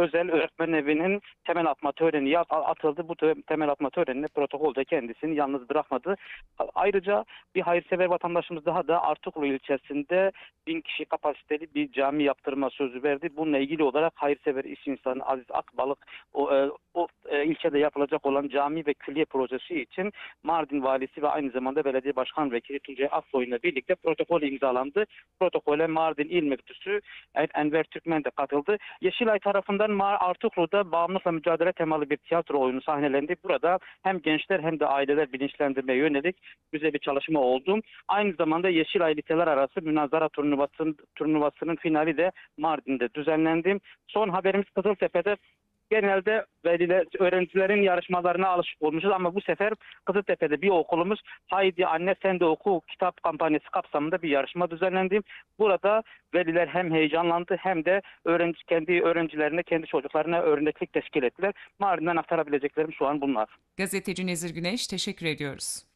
özel öğretmen evinin temel atma töreni atıldı. Bu temel atma törenine protokolde kendisini yalnız bırakmadı. Ayrıca bir hayırsever vatandaşımız daha da Artuklu ilçesinde 1000 kişi kapasiteli bir cami yaptırma sözü verdi. Bununla ilgili olarak hayırsever iş insanı Aziz Akbalık ilçede yapılacak olan cami ve külliye projesi için Mardin valisi ve aynı zamanda belediye başkan vekili Tuncay Aksoy'la birlikte protokol imzalandı. Protokole Mardin İl Müftüsü Enver Türkmen de katıldı. Yeşilay tarafından Artuklu'da bağımlılıkla mücadele temalı bir tiyatro oyunu sahnelendi. Burada hem gençler hem de aileler bilinçlendirmeye yönelik güzel bir çalışma oldu. Aynı zamanda Yeşilay liseler arası münazara turnuvasının finali de Mardin'de düzenlendi. Son haberimiz Kızıltepe'de. Genelde öğrencilerin yarışmalarına alışık olmuşuz ama bu sefer Kızıltepe'de bir okulumuz Haydi Anne Sen de Oku kitap kampanyası kapsamında bir yarışma düzenlendi. Burada veliler hem heyecanlandı hem de kendi öğrencilerine, kendi çocuklarına örneklik teşkil ettiler. Mardin'den aktarabileceklerim şu an bunlar. Gazeteci Nezir Güneş, teşekkür ediyoruz.